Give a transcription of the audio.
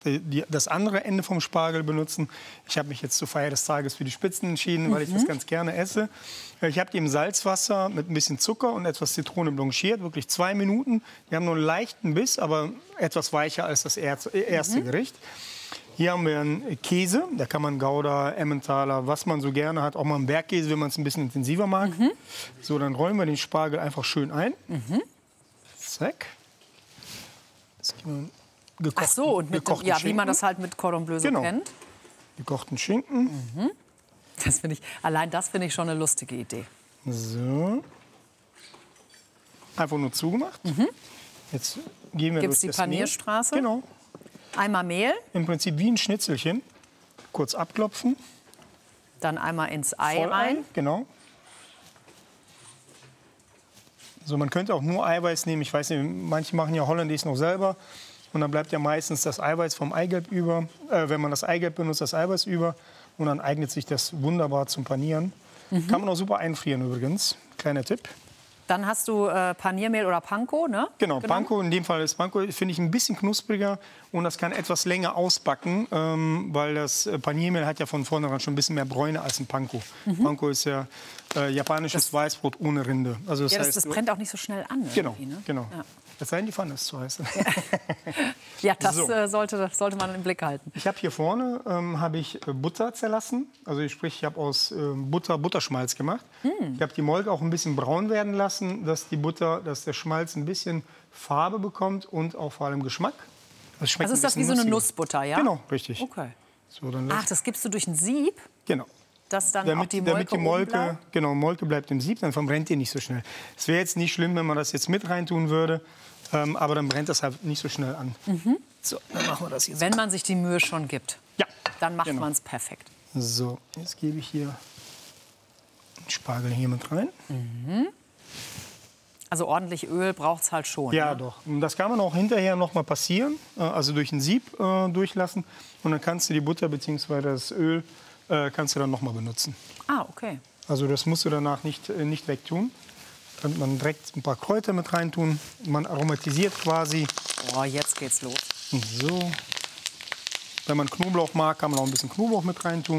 das andere Ende vom Spargel benutzen. Ich habe mich jetzt zur Feier des Tages für die Spitzen entschieden, weil ich das ganz gerne esse. Ich habe die im Salzwasser mit ein bisschen Zucker und etwas Zitrone blanchiert, wirklich 2 Minuten. Die haben nur einen leichten Biss, aber etwas weicher als das erste Gericht. Hier haben wir einen Käse, da kann man Gouda, Emmentaler, was man so gerne hat. Auch mal einen Bergkäse, wenn man es ein bisschen intensiver mag. So, dann rollen wir den Spargel einfach schön ein. Zack. Das geben wir gekochten, Ach so, und mit dem, ja, wie man das halt mit Cordon Bleu so kennt. Gekochten Schinken. Das finde ich, allein das finde ich schon eine lustige Idee. So. Einfach nur zugemacht. Jetzt gehen wir Gibt's durch die das Mehl. Panierstraße? Genau. Einmal Mehl, Im Prinzip wie ein Schnitzelchen. Kurz abklopfen. dann einmal ins Ei Voll rein. Genau. So, man könnte auch nur Eiweiß nehmen. Ich weiß nicht, manche machen ja Hollandaise noch selber. Und dann bleibt ja meistens das Eiweiß vom Eigelb über. Wenn man das Eigelb benutzt, das Eiweiß über. Und dann eignet sich das wunderbar zum Panieren. Kann man auch super einfrieren übrigens. Kleiner Tipp. Dann hast du Paniermehl oder Panko, ne? Genau, Panko, in dem Fall ist Panko, finde ich ein bisschen knuspriger und das kann etwas länger ausbacken, weil das Paniermehl hat ja von vornherein schon ein bisschen mehr Bräune als ein Panko. Panko ist ja japanisches Weißbrot ohne Rinde. Also das heißt, das brennt auch nicht so schnell an. Genau, Ne? genau. Ja. Es sei denn, die Pfanne ist zu heiß. Ja, das So. sollte man im Blick halten. Ich habe hier vorne habe ich Butter zerlassen. Also sprich, ich habe aus Butter Butterschmalz gemacht. Ich habe die Molke auch ein bisschen braun werden lassen, dass der Schmalz ein bisschen Farbe bekommt und auch vor allem Geschmack. Das schmeckt Also ist das wie so eine Nussbutter, ja? Genau, richtig. Okay. So, dann Ach, das gibst du durch ein Sieb, genau. dass dann auch die Molke Damit die Molke, oben bleibt? genau, Molke bleibt im Sieb, dann verbrennt die nicht so schnell. Es wäre jetzt nicht schlimm, wenn man das jetzt mit reintun würde, aber dann brennt das halt nicht so schnell an. So, dann machen wir das jetzt. Wenn man sich die Mühe schon gibt, Ja, dann macht genau. man es perfekt. So, jetzt gebe ich hier den Spargel hier mit rein. Also ordentlich Öl braucht es halt schon. Ja, ne? doch. Und das kann man auch hinterher noch mal passieren, also durch ein Sieb durchlassen. Und dann kannst du die Butter bzw. das Öl kannst du dann noch mal benutzen. Ah, okay. Also das musst du danach nicht wegtun. Könnte man direkt ein paar Kräuter mit reintun. Man aromatisiert quasi. Boah, jetzt geht's los. So. Wenn man Knoblauch mag, kann man auch ein bisschen Knoblauch mit reintun.